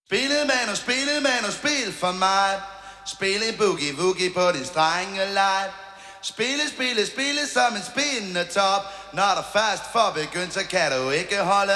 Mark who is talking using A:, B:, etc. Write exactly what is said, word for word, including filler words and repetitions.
A: Spillet man og spillet man og spil for mig. Spil en boogie-woogie på din strengelej. Spille, spille, spille som en spindende top. Når der først får begyndt, så kan du ikke holde